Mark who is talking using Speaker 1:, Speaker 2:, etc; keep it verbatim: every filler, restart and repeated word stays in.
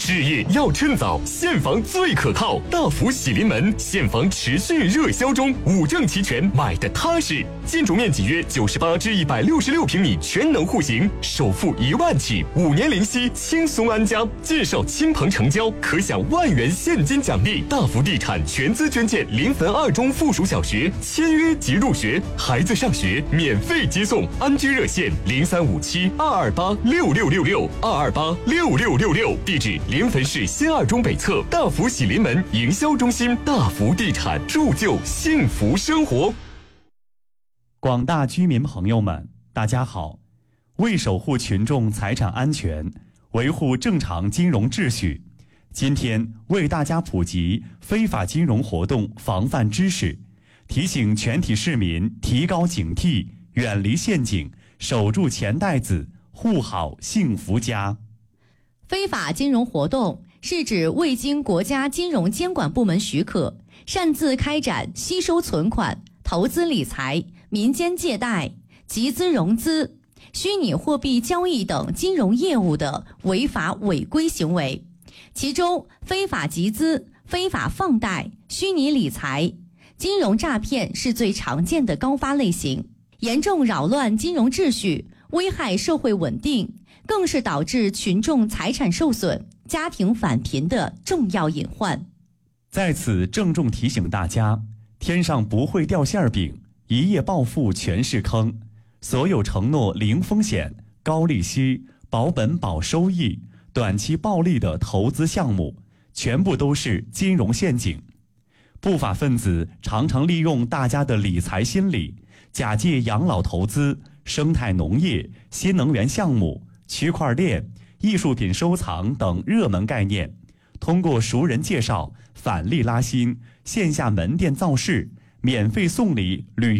Speaker 1: 置业要趁早，现房最可靠。大福喜临门，现房持续热销中，五证齐全，买的踏实。建筑面积约九十八至一百六十六平米，全能户型，首付一万起，五年零息，轻松安家。介绍亲朋成交，可享万元现金奖励。大福地产全资捐建临汾二中附属小学，签约即入学，孩子上学免费接送。安居热线零三五七二二八六六六六二二八六六六六，地址临汾市新二中北侧大福喜临门营销中心。大福地产，铸就幸福生活。
Speaker 2: 广大居民朋友们，大家好！为守护群众财产安全，维护正常金融秩序，今天为大家普及非法金融活动防范知识，提醒全体市民提高警惕，远离陷阱，守住钱袋子，护好幸福家。
Speaker 3: 非法金融活动是指未经国家金融监管部门许可，擅自开展吸收存款、投资理财、民间借贷、集资融资、虚拟货币交易等金融业务的违法违规行为。其中，非法集资、非法放贷、虚拟理财、金融诈骗是最常见的高发类型，严重扰乱金融秩序，危害社会稳定，更是导致群众财产受损、家庭返贫的重要隐患。
Speaker 2: 在此郑重提醒大家，天上不会掉馅饼，一夜暴富全是坑。所有承诺零风险、高利息、保本保收益、短期暴利的投资项目，全部都是金融陷阱。不法分子常常利用大家的理财心理，假借养老投资、生态农业、新能源项目、区块链、艺术品收藏等热门概念，通过熟人介绍、返利拉新、线下门店造势、免费送礼、旅游